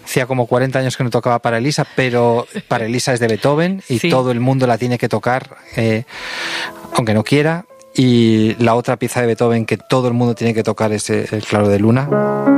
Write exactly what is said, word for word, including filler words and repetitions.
hacía como cuarenta años que no tocaba para Elisa, pero para Elisa es de Beethoven y sí. todo el mundo la tiene que tocar, eh, aunque no quiera. Y la otra pieza de Beethoven que todo el mundo tiene que tocar es el Claro de Luna.